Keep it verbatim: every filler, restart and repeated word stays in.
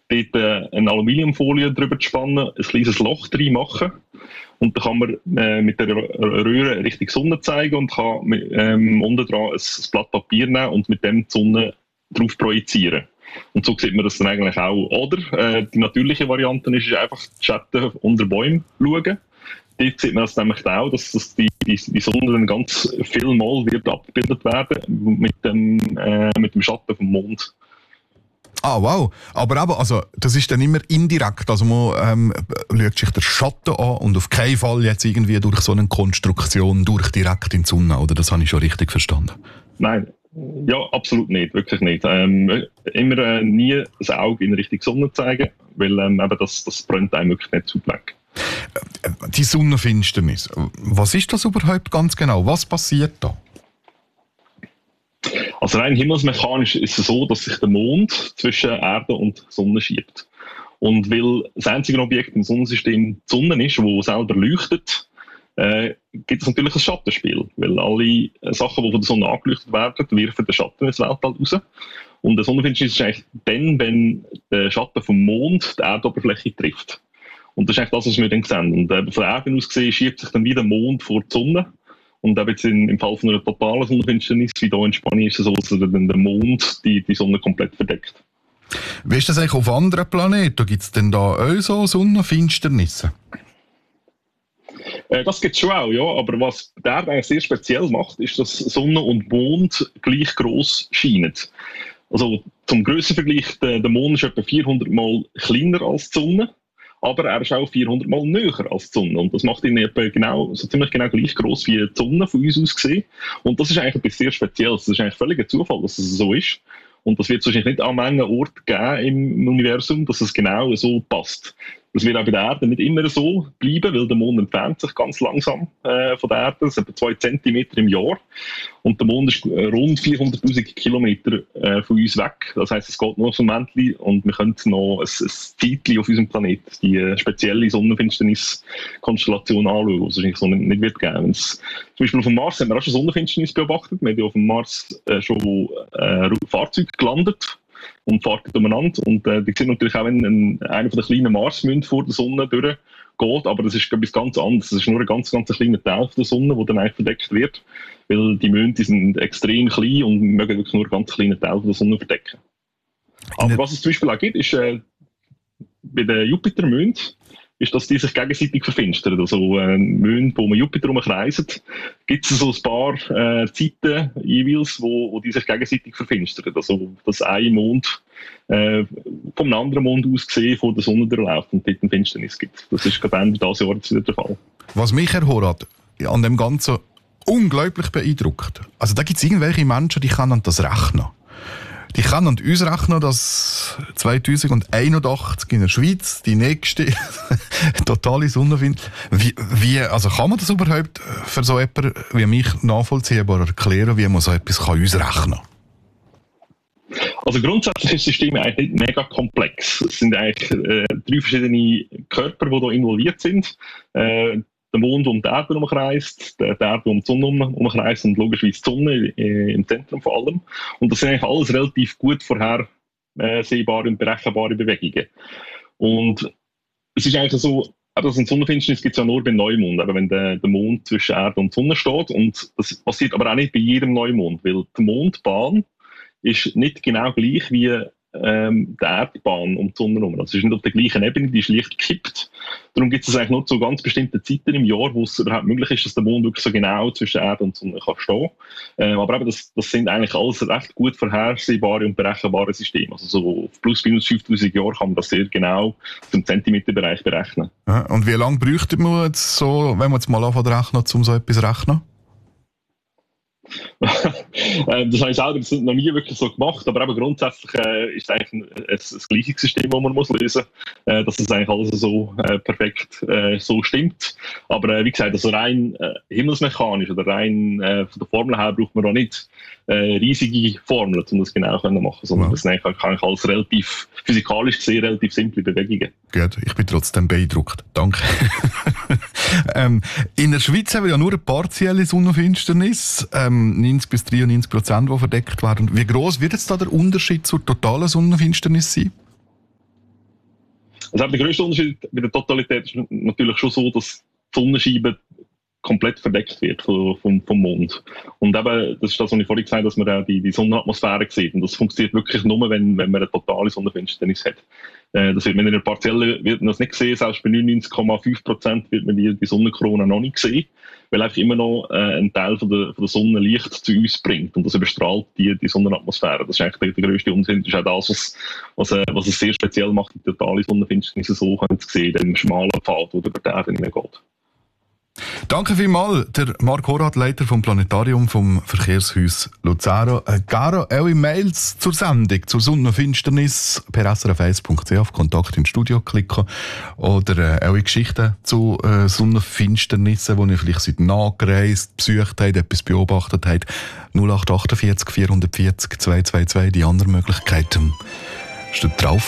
dort äh, eine Aluminiumfolie drüber zu spannen, ein kleines Loch drin machen und dann kann man äh, mit der Röhre Richtung Sonne zeigen und kann mit, ähm, unten dran ein, ein Blatt Papier nehmen und mit dem die Sonne drauf projizieren. Und so sieht man das dann eigentlich auch. Oder äh, die natürliche Variante ist, ist einfach die Schatten unter Bäumen schauen. Dort sieht man das nämlich auch, dass, dass die, die, die Sonne dann ganz viel Mal wird abgebildet werden mit dem, äh, mit dem Schatten vom Mond. Ah, wow. Aber eben, also, das ist dann immer indirekt. Also man ähm, schaut sich den Schatten an und auf keinen Fall jetzt irgendwie durch so eine Konstruktion durch direkt in die Sonne, oder? Das habe ich schon richtig verstanden. Nein, ja, absolut nicht, wirklich nicht. Ähm, immer äh, nie das Auge in Richtung Sonne zeigen, weil ähm, eben das, das brennt einem wirklich nicht zu weg. Die Sonnenfinsternis, was ist das überhaupt ganz genau? Was passiert da? Also rein himmelsmechanisch ist es so, dass sich der Mond zwischen Erde und Sonne schiebt. Und weil das einzige Objekt im Sonnensystem die Sonne ist, das selber leuchtet, äh, gibt es natürlich ein Schattenspiel. Weil alle Sachen, die von der Sonne angeleuchtet werden, werfen den Schatten ins Weltall raus. Und der Sonnenfinsternis ist eigentlich dann, wenn der Schatten vom Mond die Erdoberfläche trifft. Und das ist eigentlich das, was wir dann sehen. Und äh, von der Erde aus gesehen schiebt sich dann wieder der Mond vor die Sonne. Und eben jetzt in, im Fall von einer totalen Sonnenfinsternis, wie hier in Spanien, ist es so, dass dann der Mond die, die Sonne komplett verdeckt. Wie ist das eigentlich auf anderen Planeten? Gibt es denn da auch so Sonnenfinsternisse? Äh, das gibt es schon auch, ja. Aber was der eigentlich sehr speziell macht, ist, dass Sonne und Mond gleich gross scheinen. Also zum Grössenvergleich, der, der Mond ist etwa vierhundert Mal kleiner als die Sonne. Aber er ist auch vierhundert Mal näher als die Sonne. Und das macht ihn etwa genau, so ziemlich genau gleich gross wie die Sonne von uns aus gesehen. Und das ist eigentlich etwas sehr Spezielles. Das ist eigentlich völliger Zufall, dass es so ist. Und das wird es wahrscheinlich nicht an Mengen Orten geben im Universum, dass es genau so passt. Das wird auch bei der Erde nicht immer so bleiben, weil der Mond entfernt sich ganz langsam äh, von der Erde. Das ist etwa zwei Zentimeter im Jahr. Und der Mond ist äh, rund vierhunderttausend Kilometer äh, von uns weg. Das heisst, es geht noch so ein Momentchen und wir können noch ein, ein Zeitchen auf unserem Planeten die äh, spezielle Sonnenfinsternis-Konstellation anschauen, die es wahrscheinlich so nicht, nicht wird geben. Wenn's, zum Beispiel auf dem Mars haben wir auch schon Sonnenfinsternis beobachtet. Wir haben ja auf dem Mars äh, schon äh, Fahrzeuge gelandet und fahren umeinander. Und äh, die sehen natürlich auch, wenn ein, einer von den kleinen Marsmünden vor der Sonne durchgeht, aber das ist etwas ganz anderes. Das ist nur ein ganz, ganz kleiner Teil der Sonne, der dann eigentlich verdeckt wird, weil die Monde die sind extrem klein und mögen wirklich nur einen ganz kleinen Teil der Sonne verdecken. Aber was es zum Beispiel auch gibt, ist äh, bei den Jupitermönden, ist, dass die sich gegenseitig verfinstern. Also äh, Monde, wo man Jupiter herumkreisen, gibt es so ein paar äh, Zeiten jeweils, wo, wo die sich gegenseitig verfinstern. Also dass ein Mond äh, vom anderen Mond aus gesehen von der Sonne durchläuft und dort eine Finsternis gibt. Das ist gerade Ende dieses Jahr wieder der Fall. Was mich, Herr Horath, an dem Ganzen unglaublich beeindruckt. Also da gibt es irgendwelche Menschen, die können das rechnen. Die können und uns rechnen, dass zweitausendeinundachtzig in der Schweiz die nächste totale Sonnenfinsternis. Wie, wie, also kann man das überhaupt für so jemanden wie mich nachvollziehbar erklären, wie man so etwas kann uns rechnen kann? Also grundsätzlich ist das System eigentlich nicht mega komplex. Es sind eigentlich äh, drei verschiedene Körper, die hier involviert sind. Äh, der Mond um die Erde umkreist, der Erde um die Sonne umkreist und logischerweise die Sonne äh, im Zentrum von allem. Und das sind eigentlich alles relativ gut vorhersehbare und berechenbare Bewegungen. Und es ist eigentlich so, dass eine Sonnenfinsternis gibt es ja nur bei Neumond, eben wenn der, der Mond zwischen Erde und Sonne steht. Und das passiert aber auch nicht bei jedem Neumond, weil die Mondbahn ist nicht genau gleich wie ähm, die Erdbahn um die Sonne herum. Also es ist nicht auf der gleichen Ebene, die ist leicht gekippt. Darum gibt es eigentlich nur zu ganz bestimmten Zeiten im Jahr, wo es überhaupt möglich ist, dass der Mond wirklich so genau zwischen Erde und Sonne kann stehen. Ähm, aber eben das, das sind eigentlich alles recht gut vorhersehbare und berechenbare Systeme. Also so auf plus minus fünftausend Jahre kann man das sehr genau zum Zentimeterbereich berechnen. Ja, und wie lange bräuchte man jetzt so, wenn man jetzt mal anfängt rechnen, um so etwas zu rechnen? Das habe ich selber noch nie wirklich so gemacht, aber eben grundsätzlich äh, ist es eigentlich ein, ein, ein gleiches System, das man muss lösen muss, äh, dass es eigentlich alles so äh, perfekt äh, so stimmt. Aber äh, wie gesagt, also rein äh, himmelsmechanisch oder rein äh, von der Formel her braucht man auch nicht äh, riesige Formeln, um das genau zu machen, sondern ja. Das ist eigentlich, eigentlich alles relativ physikalisch gesehen relativ simple Bewegungen. Gut, ich bin trotzdem beeindruckt. Danke. ähm, in der Schweiz haben wir ja nur eine partielle Sonnenfinsternis. Ähm, neunzig bis dreiundneunzig Prozent, die verdeckt werden. Wie gross wird jetzt da der Unterschied zur totalen Sonnenfinsternis sein? Also der grösste Unterschied bei der Totalität ist natürlich schon so, dass die Sonnenscheibe komplett verdeckt wird vom, vom, vom Mond. Und eben, das ist das, was ich vorhin gesagt habe, dass man auch die, die Sonnenatmosphäre sieht. Und das funktioniert wirklich nur, wenn, wenn man eine totale Sonnenfinsternis hat. Äh, das wird man in einer partiellen wird man das nicht sehen, selbst bei neunundneunzig Komma fünf Prozent wird man die, die Sonnenkrone noch nicht sehen, weil einfach immer noch äh, ein Teil von der, von der Sonne Licht zu uns bringt und das überstrahlt die, die Sonnenatmosphäre. Das ist eigentlich der, der grösste Unterschied. Das ist auch das, was, was, äh, was es sehr speziell macht, die totale Sonnenfinsternis so können zu sehen, den schmalen Pfad, der über die Erde hineingeht. Danke vielmals, der Marc Horath, Leiter vom Planetarium vom Verkehrshaus Luzern. Äh, Garo, eure Mails zur Sendung, zur Sonnenfinsternis per s r f eins punkt c h auf Kontakt ins Studio klicken oder äh, eure Geschichten zu äh, Sonnenfinsternissen, die ihr vielleicht seid nachgereist, besucht habt, etwas beobachtet habt. null acht acht vier vier vier vier zwei zwei zwei, die anderen Möglichkeiten steht drauf.